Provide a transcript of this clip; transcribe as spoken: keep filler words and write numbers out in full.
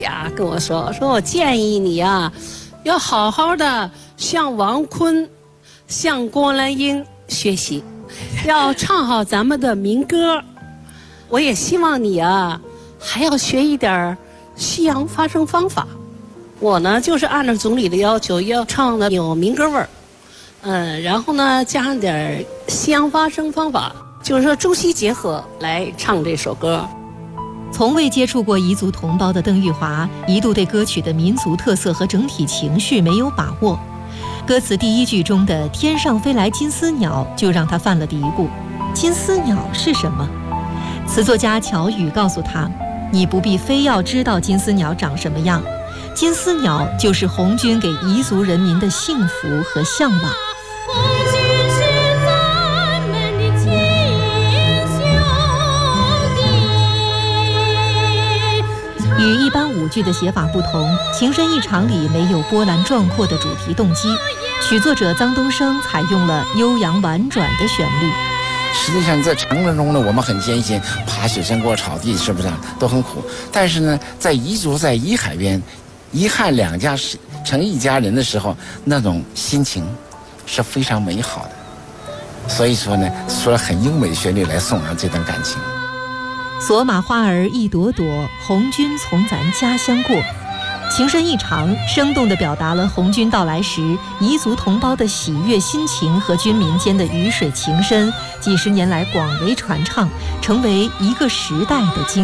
呀，跟我说说，我建议你啊，要好好的向王坤、向郭兰英学习，要唱好咱们的民歌。我也希望你啊，还要学一点西洋发声方法。我呢，就是按照总理的要求，要唱的有民歌味儿，嗯，然后呢，加上点西洋发声方法，就是说中西结合来唱这首歌。 从未接触过彝族同胞的邓玉华一度对歌曲的民族特色和整体情绪没有把握，歌词第一句中的天上飞来金丝鸟就让他犯了嘀咕，金丝鸟是什么？词作家乔宇告诉他，你不必非要知道金丝鸟长什么样，金丝鸟就是红军给彝族人民的幸福和向往。与一般舞剧的写法不同，《情深意长》里没有波澜壮阔的主题动机，曲作者臧东升采用了悠扬婉转的旋律。 实际上在长征中呢，我们很艰辛，爬雪山过草地，是不是都很苦？但是呢，在彝族在彝海边，彝汉两家成一家人的时候，那种心情是非常美好的。所以说呢，说了很优美的旋律来颂扬这段感情。 索马花儿一朵朵，红军从咱家乡过。情深意长，生动地表达了红军到来时彝族同胞的喜悦心情和军民间的鱼水情深，几十年来广为传唱，成为一个时代的经